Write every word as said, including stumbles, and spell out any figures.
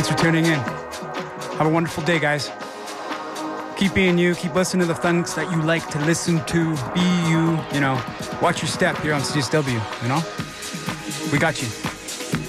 Thanks for tuning in. Have a wonderful day, guys. Keep being you. Keep listening to the things that you like to listen to. Be you. You know, watch your step here on C S W, you know? We got you.